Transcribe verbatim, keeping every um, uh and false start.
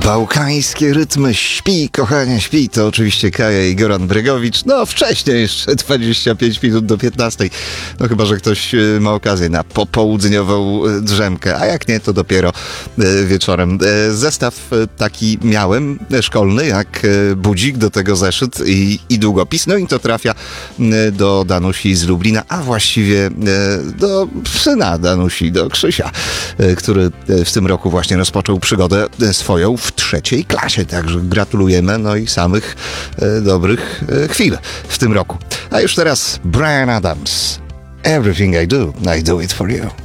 Bałkańskie rytmy, śpi, kochanie, śpi. To oczywiście Kaja i Goran Bregowicz. No wcześniej jeszcze, dwadzieścia pięć minut do piętnastej. No chyba, że ktoś ma okazję na popołudniową drzemkę, a jak nie, to dopiero wieczorem. Zestaw taki miałem, szkolny, jak budzik, do tego zeszyt i, i długopis. No i to trafia do Danusi z Lublina, a właściwie do syna Danusi, do Krzysia, który w tym roku właśnie rozpoczął przygodę swoją w trzeciej klasie. Także gratulujemy, no i samych e, dobrych e, chwil w tym roku. A już teraz Bryan Adams. Everything I do, I do it for you.